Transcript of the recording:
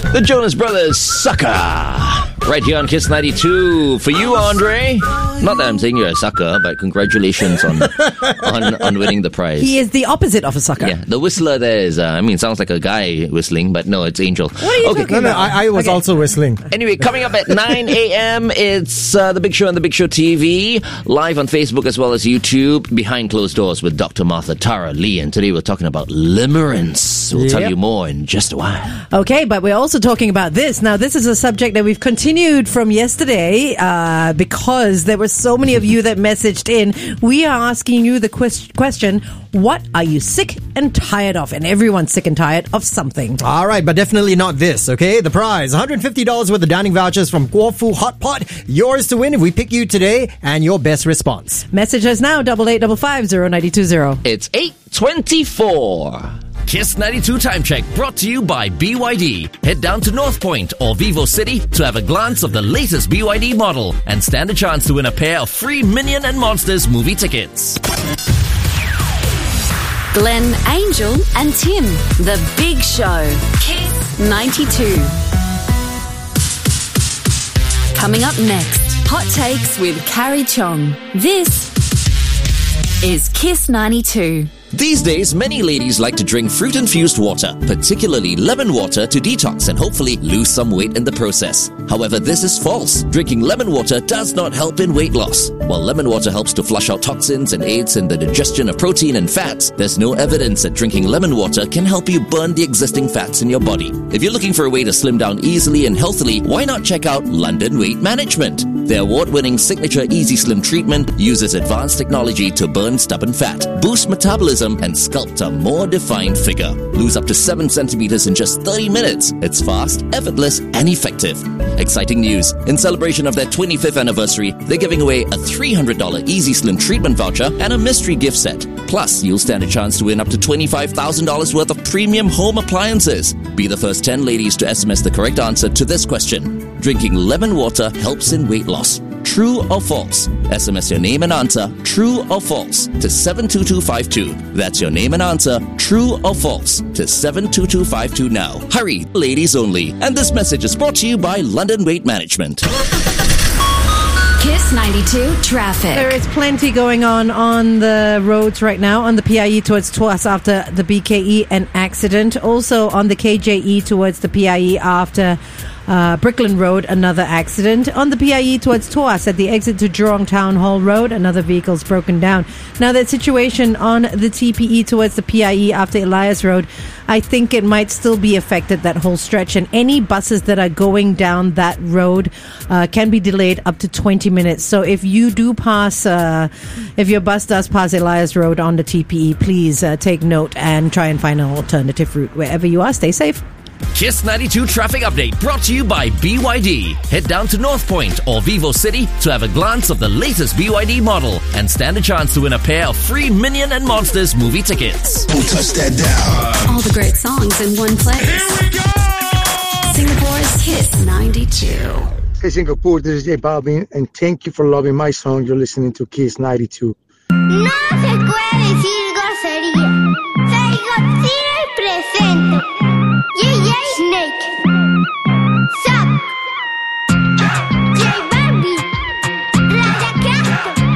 The Jonas Brothers, Sucker. Right here on Kiss 92. For you, Andre. Not that I'm saying you're a sucker, but congratulations on winning the prize. He is the opposite of a sucker. Yeah, the whistler there is, sounds like a guy whistling, but no, it's Angel. What are you talking about? I was also whistling. Anyway, coming up at 9 a.m., it's The Big Show on The Big Show TV, live on Facebook as well as YouTube, behind closed doors with Dr. Martha Tara Lee. And today we're talking about limerence. We'll tell you more in just a while. Okay, but we're also talking about this. Now, this is a subject that we've continued from yesterday because there were so many of you that messaged in. We are asking you the question, what are you sick and tired of? And everyone's sick and tired of something. All right, but definitely not this, okay? The prize, $150 worth of dining vouchers from Guo Fu Hot Pot. Yours to win if we pick you today and your best response. Message us now, 8855-0920. It's 8:24. Kiss 92 Time Check brought to you by BYD. Head down to North Point or Vivo City to have a glance of the latest BYD model and stand a chance to win a pair of free Minion and Monsters movie tickets. Glenn, Angel and Tim, The Big Show. Kiss 92. Coming up next, Hot Takes with Carrie Chong. This is Kiss 92. These days, many ladies like to drink fruit-infused water, particularly lemon water, to detox and hopefully lose some weight in the process. However, this is false. Drinking lemon water does not help in weight loss. While lemon water helps to flush out toxins and aids in the digestion of protein and fats, there's no evidence that drinking lemon water can help you burn the existing fats in your body. If you're looking for a way to slim down easily and healthily, why not check out London Weight Management? Their award-winning signature Easy Slim treatment uses advanced technology to burn stubborn fat, boost metabolism, and sculpt a more defined figure. Lose up to 7 centimeters in just 30 minutes. It's fast, effortless, and effective. Exciting news. In celebration of their 25th anniversary, they're giving away a $300 Easy Slim treatment voucher and a mystery gift set. Plus, you'll stand a chance to win up to $25,000 worth of premium home appliances. Be the first 10 ladies to SMS the correct answer to this question. Drinking lemon water helps in weight loss. True or false? SMS your name and answer, true or false, to 72252. That's your name and answer, true or false, to 72252 now. Hurry, ladies only. And this message is brought to you by London Weight Management. Kiss 92 traffic. There is plenty going on the roads right now. On the PIE towards Tuas after the BKE, an accident. Also on the KJE towards the PIE after Brickland Road, another accident. On the PIE towards Tuas at the exit to Jurong Town Hall Road, another vehicle's broken down. Now that situation on the TPE towards the PIE after Elias Road, I think it might still be affected, that whole stretch, and any buses that are going down that road can be delayed up to 20 minutes. So if you do pass, if your bus does pass Elias Road on the TPE, please take note and try and find an alternative route. Wherever you are, stay safe. Kiss 92 traffic update brought to you by BYD. Head down to North Point or Vivo City to have a glance of the latest BYD model and stand a chance to win a pair of free Minion and Monsters movie tickets. Don't touch that down. All the great songs in one place. Here we go! Singapore's Kiss 92. Hey Singapore, this is J Balvin, and thank you for loving my song. You're listening to Kiss 92. No se puede decir grosería. Se digo,